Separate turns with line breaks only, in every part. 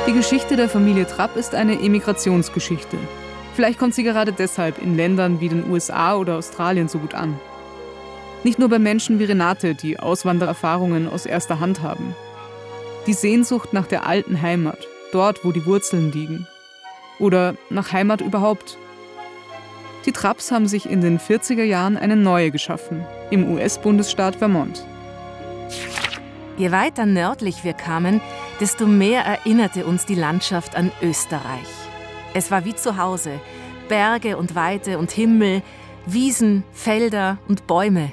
Die Geschichte der Familie Trapp ist eine Emigrationsgeschichte. Vielleicht kommt sie gerade deshalb in Ländern wie den USA oder Australien so gut an. Nicht nur bei Menschen wie Renate, die Auswandererfahrungen aus erster Hand haben. Die Sehnsucht nach der alten Heimat, dort, wo die Wurzeln liegen. Oder nach Heimat überhaupt. Die Trapps haben sich in den 40er Jahren eine neue geschaffen, im US-Bundesstaat Vermont.
Je weiter nördlich wir kamen, desto mehr erinnerte uns die Landschaft an Österreich. Es war wie zu Hause. Berge und Weite und Himmel, Wiesen, Felder und Bäume.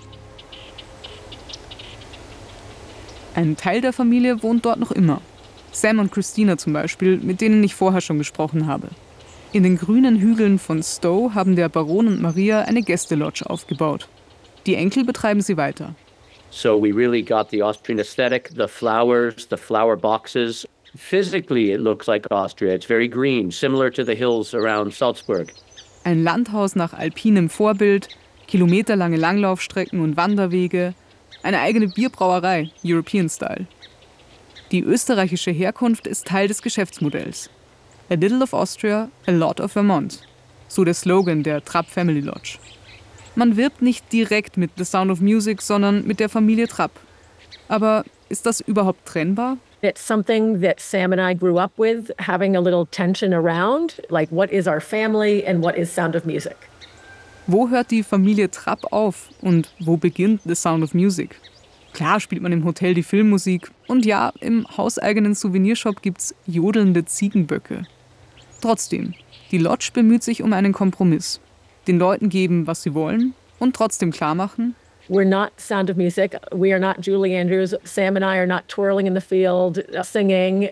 Ein Teil der Familie wohnt dort noch immer. Sam und Christina zum Beispiel, mit denen ich vorher schon gesprochen habe. In den grünen Hügeln von Stowe haben der Baron und Maria eine Gästelodge aufgebaut. Die Enkel betreiben sie weiter.
So we really got the Austrian aesthetic, the flowers, the flower boxes. Physically it looks like Austria. It's very green, similar to the hills around Salzburg.
Ein Landhaus nach alpinem Vorbild, kilometerlange Langlaufstrecken und Wanderwege, eine eigene Bierbrauerei, European Style. Die österreichische Herkunft ist Teil des Geschäftsmodells. A little of Austria, a lot of Vermont. So der Slogan der Trapp Family Lodge. Man wirbt nicht direkt mit The Sound of Music, sondern mit der Familie Trapp. Aber ist das überhaupt trennbar?
It's something that Sam and I grew up with, having a little tension around, like what is our family and what is Sound of Music.
Wo hört die Familie Trapp auf und wo beginnt The Sound of Music? Klar spielt man im Hotel die Filmmusik und ja, im hauseigenen Souvenirshop gibt's jodelnde Ziegenböcke. Trotzdem, die Lodge bemüht sich um einen Kompromiss. Den Leuten geben, was sie wollen und trotzdem klar machen:
We're not Sound of Music. We are not Julie Andrews. Sam and I are not twirling in the field, singing.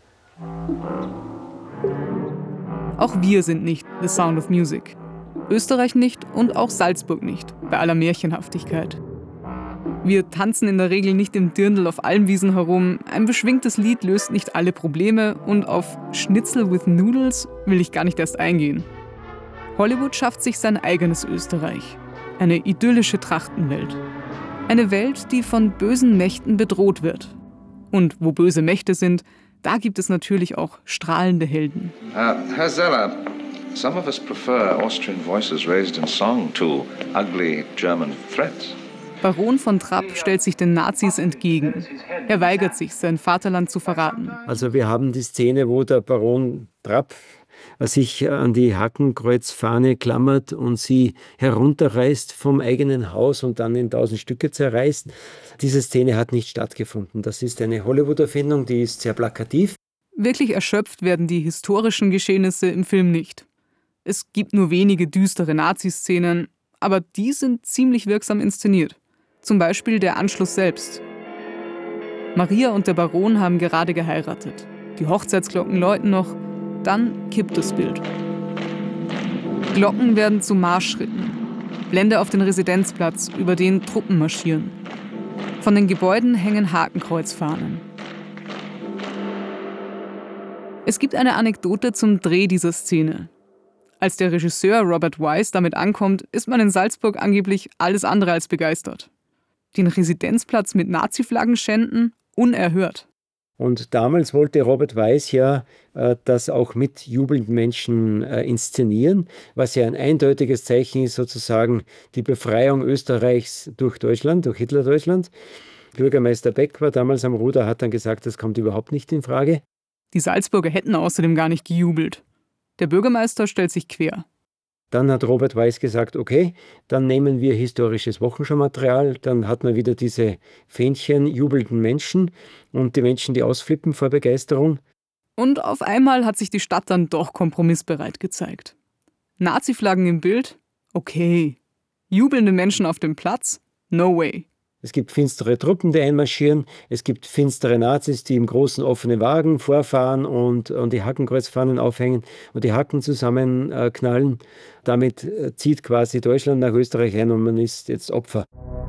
Auch wir sind nicht The Sound of Music. Österreich nicht und auch Salzburg nicht, bei aller Märchenhaftigkeit. Wir tanzen in der Regel nicht im Dirndl auf Almwiesen herum, ein beschwingtes Lied löst nicht alle Probleme und auf Schnitzel with Noodles will ich gar nicht erst eingehen. Hollywood schafft sich sein eigenes Österreich. Eine idyllische Trachtenwelt. Eine Welt, die von bösen Mächten bedroht wird. Und wo böse Mächte sind, da gibt es natürlich auch strahlende Helden.
Herr Zeller, some of us prefer Austrian voices raised in song to ugly German threats.
Baron von Trapp stellt sich den Nazis entgegen. Er weigert sich, sein Vaterland zu verraten.
Also wir haben die Szene, wo der Baron Trapp sich an die Hakenkreuzfahne klammert und sie herunterreißt vom eigenen Haus und dann in 1000 Stücke zerreißt. Diese Szene hat nicht stattgefunden. Das ist eine Hollywood-Erfindung, die ist sehr plakativ.
Wirklich erschöpft werden die historischen Geschehnisse im Film nicht. Es gibt nur wenige düstere Nazi-Szenen, aber die sind ziemlich wirksam inszeniert. Zum Beispiel der Anschluss selbst. Maria und der Baron haben gerade geheiratet. Die Hochzeitsglocken läuten noch. Dann kippt das Bild. Glocken werden zu Marschschritten. Blende auf den Residenzplatz, über den Truppen marschieren. Von den Gebäuden hängen Hakenkreuzfahnen. Es gibt eine Anekdote zum Dreh dieser Szene. Als der Regisseur Robert Wise damit ankommt, ist man in Salzburg angeblich alles andere als begeistert. Den Residenzplatz mit Nazi-Flaggen schänden? Unerhört.
Und damals wollte Robert Wise ja das auch mit jubelnden Menschen inszenieren, was ja ein eindeutiges Zeichen ist, sozusagen die Befreiung Österreichs durch Deutschland, durch Hitlerdeutschland. Bürgermeister Beck war damals am Ruder, hat dann gesagt, das kommt überhaupt nicht in Frage.
Die Salzburger hätten außerdem gar nicht gejubelt. Der Bürgermeister stellt sich quer.
Dann hat Robert Wise gesagt, okay, dann nehmen wir historisches Wochenschaumaterial, dann hat man wieder diese Fähnchen jubelnden Menschen und die Menschen, die ausflippen vor Begeisterung.
Und auf einmal hat sich die Stadt dann doch kompromissbereit gezeigt. Nazi-Flaggen im Bild? Okay. Jubelnde Menschen auf dem Platz? No way.
Es gibt finstere Truppen, die einmarschieren. Es gibt finstere Nazis, die im großen offenen Wagen vorfahren und die Hakenkreuzfahnen aufhängen und die Haken zusammenknallen. Damit zieht quasi Deutschland nach Österreich ein und man ist jetzt Opfer.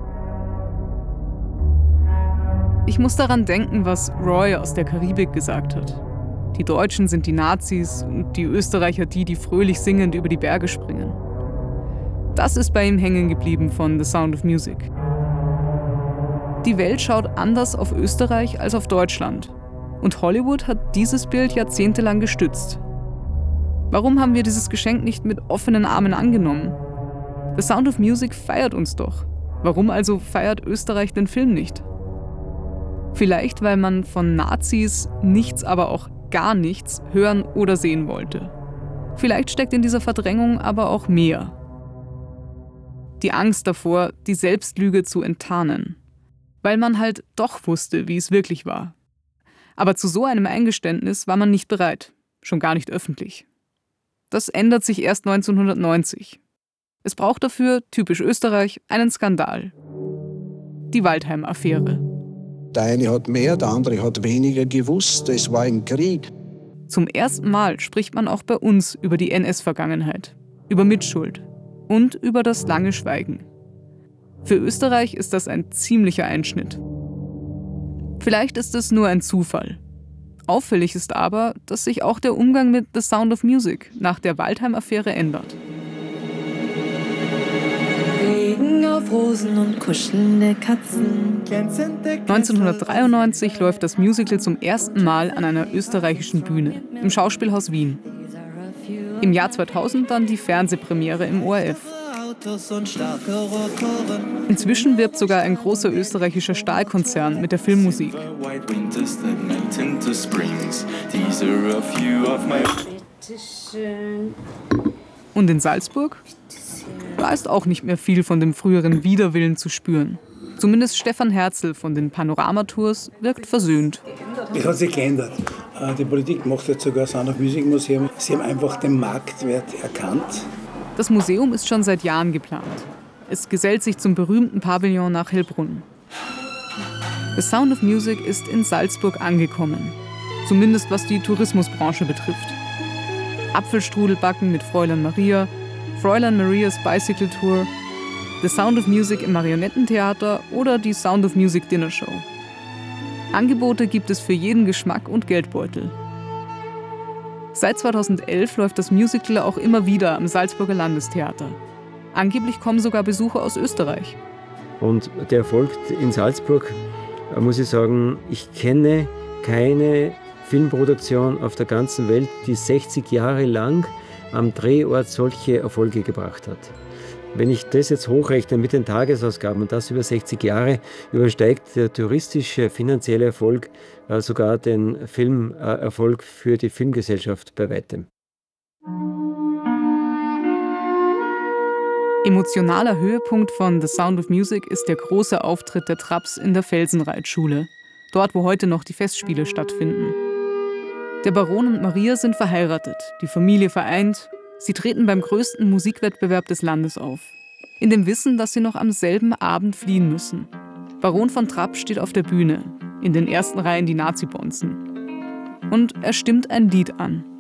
Ich muss daran denken, was Roy aus der Karibik gesagt hat. Die Deutschen sind die Nazis und die Österreicher die fröhlich singend über die Berge springen. Das ist bei ihm hängen geblieben von The Sound of Music. Die Welt schaut anders auf Österreich als auf Deutschland. Und Hollywood hat dieses Bild jahrzehntelang gestützt. Warum haben wir dieses Geschenk nicht mit offenen Armen angenommen? The Sound of Music feiert uns doch. Warum also feiert Österreich den Film nicht? Vielleicht, weil man von Nazis nichts, aber auch gar nichts hören oder sehen wollte. Vielleicht steckt in dieser Verdrängung aber auch mehr. Die Angst davor, die Selbstlüge zu enttarnen. Weil man halt doch wusste, wie es wirklich war. Aber zu so einem Eingeständnis war man nicht bereit, schon gar nicht öffentlich. Das ändert sich erst 1990. Es braucht dafür, typisch Österreich, einen Skandal. Die Waldheim-Affäre.
Der eine hat mehr, der andere hat weniger gewusst. Es war ein Krieg.
Zum ersten Mal spricht man auch bei uns über die NS-Vergangenheit, über Mitschuld und über das lange Schweigen. Für Österreich ist das ein ziemlicher Einschnitt. Vielleicht ist es nur ein Zufall. Auffällig ist aber, dass sich auch der Umgang mit The Sound of Music nach der Waldheim-Affäre ändert.
Regen auf Rosen und kuschelnde Katzen.
1993 läuft das Musical zum ersten Mal an einer österreichischen Bühne, im Schauspielhaus Wien. Im Jahr 2000 dann die Fernsehpremiere im ORF. Inzwischen wirbt sogar ein großer österreichischer Stahlkonzern mit der Filmmusik. Und in Salzburg? Da ist auch nicht mehr viel von dem früheren Widerwillen zu spüren. Zumindest Stefan Herzl von den Panorama-Tours wirkt versöhnt.
Das hat sich geändert. Die Politik macht jetzt sogar Sound of Music Museum. Sie haben einfach den Marktwert erkannt.
Das Museum ist schon seit Jahren geplant. Es gesellt sich zum berühmten Pavillon nach Hellbrunn. The Sound of Music ist in Salzburg angekommen. Zumindest was die Tourismusbranche betrifft. Apfelstrudelbacken mit Fräulein Maria, Fräulein Marias Bicycle Tour, The Sound of Music im Marionettentheater oder die Sound of Music Dinner Show. Angebote gibt es für jeden Geschmack und Geldbeutel. Seit 2011 läuft das Musical auch immer wieder am Salzburger Landestheater. Angeblich kommen sogar Besucher aus Österreich.
Und der Erfolg in Salzburg, muss ich sagen, ich kenne keine Filmproduktion auf der ganzen Welt, die 60 Jahre lang am Drehort solche Erfolge gebracht hat. Wenn ich das jetzt hochrechne mit den Tagesausgaben und das über 60 Jahre, übersteigt der touristische finanzielle Erfolg sogar den Filmerfolg für die Filmgesellschaft bei weitem.
Emotionaler Höhepunkt von The Sound of Music ist der große Auftritt der Trapps in der Felsenreitschule, dort wo heute noch die Festspiele stattfinden. Der Baron und Maria sind verheiratet, die Familie vereint. Sie treten beim größten Musikwettbewerb des Landes auf. In dem Wissen, dass sie noch am selben Abend fliehen müssen. Baron von Trapp steht auf der Bühne, in den ersten Reihen die Nazi-Bonzen. Und er stimmt ein Lied an.